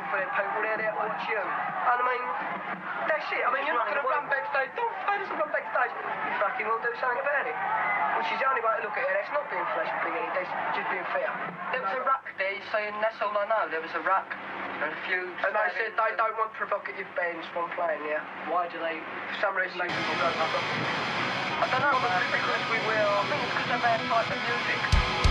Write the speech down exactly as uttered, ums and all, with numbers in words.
for the people there that watch you. And I mean, that's it. I mean, you're not going to run backstage. Don't play this run backstage. You fucking will do something about it. Which is the only way to look at it. That's not being flash and big-headed. That's just being fair. There was a ruck there, you're saying that's all I know. There was a ruck and a few... And they said they don't want provocative bands from playing there. Why do they... For some reason they people go, I don't know, because we will... I think it's because of our type of music.